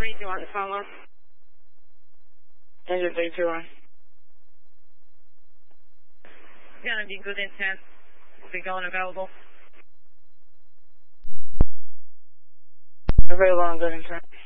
3, do you want the phone load? Engine 321. Gonna be good intent. We'll be going available. Available on good intent.